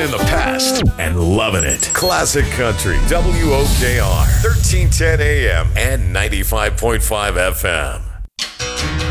in the past and loving it. Classic Country, WOKR, 1310 AM and 95.5 FM.